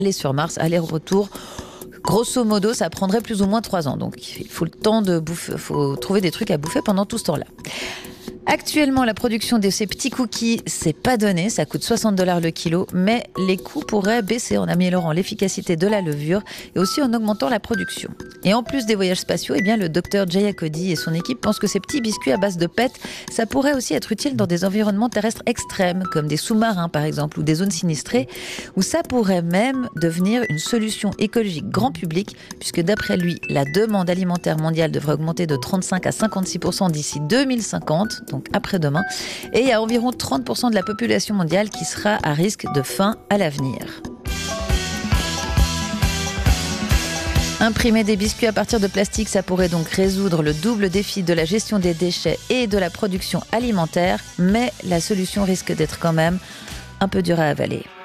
aller sur Mars, aller-retour. Grosso modo, ça prendrait plus ou moins 3 ans. Donc, il faut le temps de bouffer, faut trouver des trucs à bouffer pendant tout ce temps-là. Actuellement, la production de ces petits cookies, c'est pas donné, ça coûte $60 le kilo, mais les coûts pourraient baisser en améliorant l'efficacité de la levure et aussi en augmentant la production. Et en plus des voyages spatiaux, eh bien, le docteur Jaya Cody et son équipe pensent que ces petits biscuits à base de PET, ça pourrait aussi être utile dans des environnements terrestres extrêmes, comme des sous-marins par exemple, ou des zones sinistrées, où ça pourrait même devenir une solution écologique grand public, puisque d'après lui, la demande alimentaire mondiale devrait augmenter de 35 à 56% d'ici 2050, donc après-demain, et il y a environ 30% de la population mondiale qui sera à risque de faim à l'avenir. Imprimer des biscuits à partir de plastique, ça pourrait donc résoudre le double défi de la gestion des déchets et de la production alimentaire, mais la solution risque d'être quand même un peu dure à avaler.